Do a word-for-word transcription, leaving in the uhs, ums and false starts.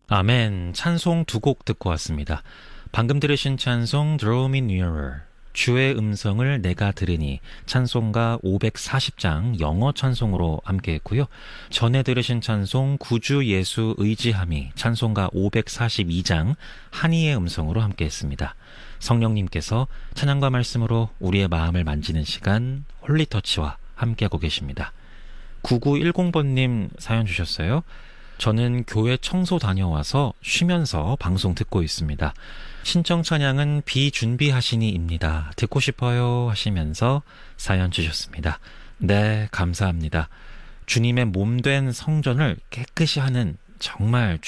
아멘. 찬송 두 곡 듣고 왔습니다. 방금 들으신 찬송 Draw Me Nearer, 주의 음성을 내가 들으니, 찬송가 오백사십 장 영어 찬송으로 함께했고요. 전에 들으신 찬송 구주 예수 의지함이, 찬송가 오백사십이 장 한이의 음성으로 함께했습니다. 성령님께서 찬양과 말씀으로 우리의 마음을 만지는 시간, 홀리터치와 함께하고 계십니다. 구구일공 번님 사연 주셨어요. 저는 교회 청소 다녀와서 쉬면서 방송 듣고 있습니다. 신청 찬양은 비준비하시니입니다. 듣고 싶어요 하시면서 사연 주셨습니다. 네, 감사합니다. 주님의 몸된 성전을 깨끗이 하는 정말